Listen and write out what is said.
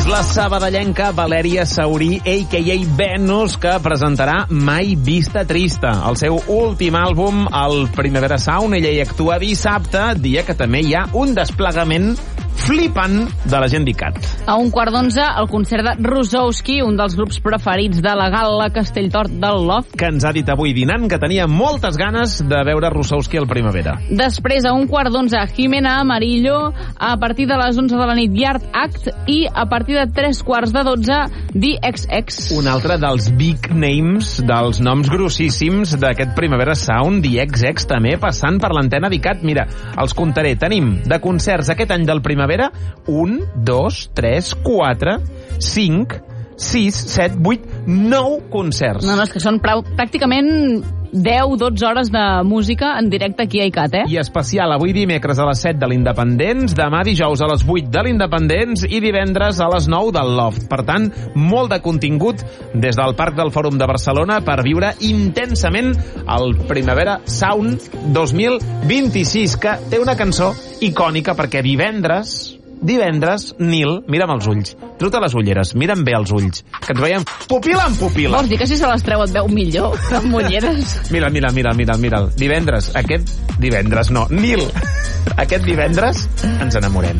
És la sabadellenca Valèria Saurí, a.k.a. Venus, que presentarà Mai Vista Trista, el seu últim àlbum, el Primavera Sound. Ella hi actua dissabte, dia que també hi ha un desplegament flipant de la gent d'ICAT. A 11:15, el concert de Rosowski, un dels grups preferits de la Gal·la Castelltort del Loft, que ens ha dit avui dinant que tenia moltes ganes de veure Rosowski al Primavera. Després, a 11:15, Jimena Amarillo, a partir de les 11 de la nit, Yard Act, i a partir de 11:45, The XX. Un altre dels big names, dels noms grossíssims d'aquest Primavera Sound, The XX, també passant per l'antena d'ICAT. Mira, els comptaré. Tenim de concerts aquest any del Primavera 1, 2, 3, 4, 5, 6, 7, 8, 9 concerts. No, és que són pràcticament 10-12 hores de música en directe aquí a ICAT, I especial avui dimecres a les 7 de l'Independents, demà dijous a les 8 de l'Independents i divendres a les 9 del Loft. Per tant, molt de contingut des del Parc del Fòrum de Barcelona per viure intensament el Primavera Sound 2026, que té una cançó icònica perquè divendres, Nil, mira'm els ulls, truta les ulleres, mira'm bé els ulls, que ens veiem pupil·la en pupil·la. Vols dir que si se les treu et veu millor, amb ulleres? Mira. Divendres, Nil, aquest divendres ens enamorem.